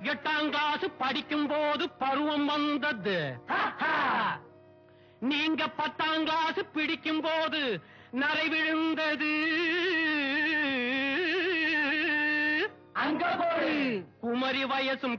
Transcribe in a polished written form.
8ஆம் கிளாஸ் படிக்கும் போது பருவம் வந்தது. நீங்க 10ஆம் கிளாஸ் பிடிக்கும் போது நரை விழுந்தது. அங்க போடு. குமரி வயசும்